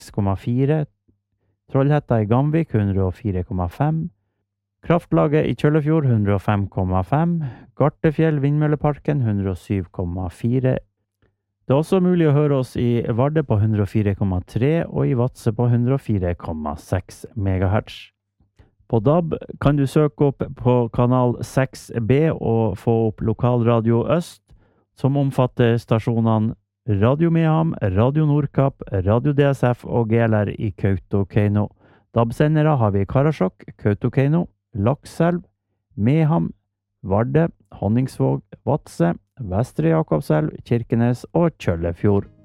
106,4, Trollhetta i Gamvik 104,5, Kraftlaget i Kjøllefjord 105,5, Gartefjell Vindmølleparken 107,4. Det er også mulig å høre oss i Vardø på 104,3 og i Vadsø på 104,6 MHz. På DAB kan du søke opp på kanal 6B og få opp Lokalradio Øst, som omfatter stasjonene Radio Mehamn, Radio Nordkapp, Radio DSF og GLR i Kautokeino. DAB-sendere har vi Karasjok, Kautokeino, Lakselv, Mehamn, Vardø, Honningsvåg, Vadsø, Vestre Jakobselv, Kirkenes og Kjøllefjord.